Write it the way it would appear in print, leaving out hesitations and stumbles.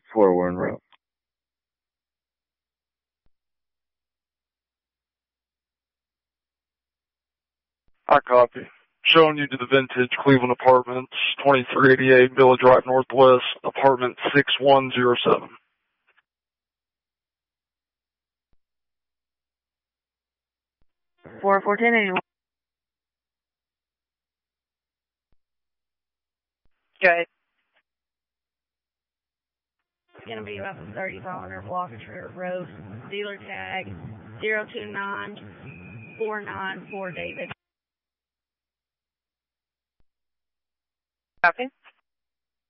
4, we're en route. I copy. Showing you to the Vintage Cleveland Apartments, 2388 Villa Drive Northwest, apartment 6107. Four 1081. Okay. It's going to be about 3500 Walker Road, dealer tag 029494 David. Copy.